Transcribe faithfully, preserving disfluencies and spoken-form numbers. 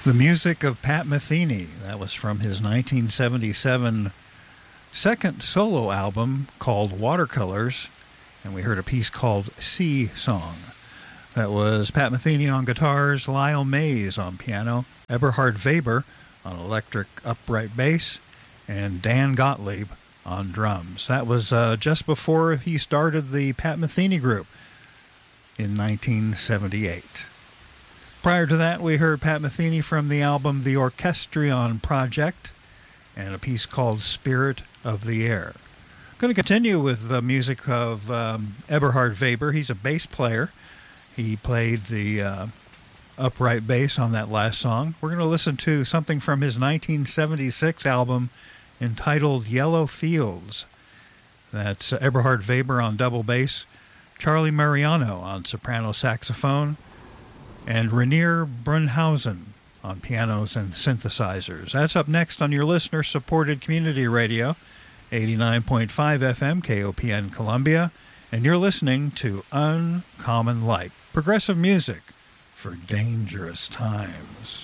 The music of Pat Metheny. That was from his nineteen seventy-seven second solo album called Watercolors, and we heard a piece called Sea Song. That was Pat Metheny on guitars, Lyle Mays on piano, Eberhard Weber on electric upright bass, and Dan Gottlieb on drums. That was uh, just before he started the Pat Metheny Group in nineteen seventy-eight. Prior to that, we heard Pat Metheny from the album The Orchestrion Project and a piece called Spirit of the Air. Going to continue with the music of um, Eberhard Weber. He's a bass player. He played the uh, upright bass on that last song. We're going to listen to something from his nineteen seventy-six album entitled Yellow Fields. That's uh, Eberhard Weber on double bass, Charlie Mariano on soprano saxophone, and Rainier Brunhausen on pianos and synthesizers. That's up next on your listener-supported community radio, eighty-nine point five F M K O P N Columbia, and you're listening to Uncommon Light, progressive music for dangerous times.